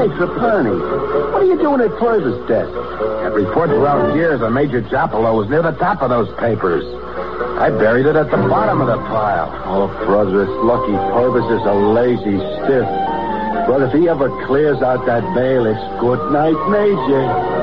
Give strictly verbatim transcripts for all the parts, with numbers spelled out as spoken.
Hey, Trapani, what are you doing at Purvis' desk? At report throughout years that Major Japolo was near the top of those papers. I buried it at the bottom of the pile. Oh, brother, it's lucky Purvis is a lazy stiff. But if he ever clears out that bail, it's good night, Major.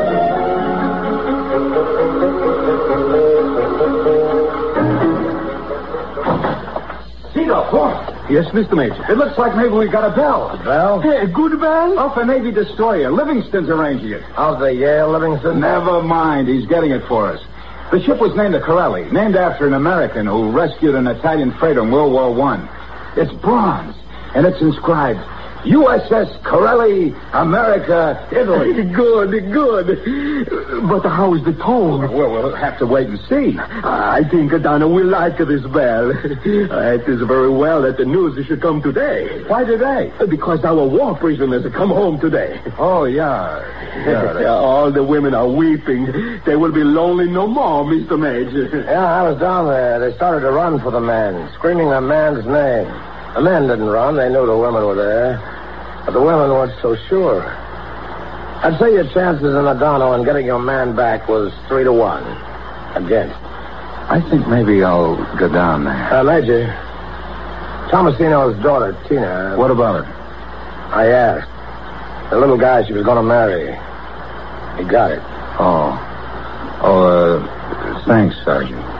Cito, what? Yes, Mister Major. It looks like maybe we got a bell. A bell? Hey, a good bell? Off a Navy destroyer. Livingston's arranging it. How's the Yale Livingston? Never mind. He's getting it for us. The ship was named the Corelli, named after an American who rescued an Italian freighter in World War One. It's bronze, and it's inscribed, U S S Corelli, America, Italy. Good, good. But how is the tone? Well, we'll have to wait and see. I think Adana will like this bell. It is very well that the news should come today. Why today? Because our war prisoners come home today. Oh, yeah. yeah All the women are weeping. They will be lonely no more, Mister Major. Yeah, I was down there. They started to run for the men, screaming the man's name. The men didn't run. They knew the women were there. But the women weren't so sure. I'd say your chances in Adano and getting your man back was three to one. Against. I think maybe I'll go down there. Uh, Major, Tomasino's daughter, Tina. What about her? I asked. The little guy she was going to marry. He got it. Oh. Oh, uh, thanks, Sergeant.